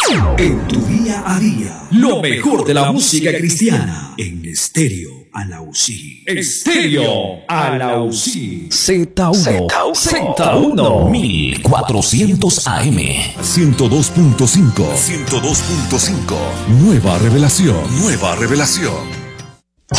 En tu día a día, lo mejor de la música cristiana en Estéreo Alausí. Estéreo Alausí. Z1, Z1, 1400 AM. 102.5. Nueva revelación.